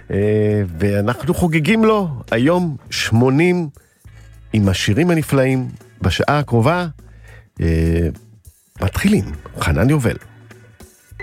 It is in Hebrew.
ואנחנו חוגגים לו היום 80 עם השירים הנפלאים. בשעה הקרובה מתחילים. חנן יובל.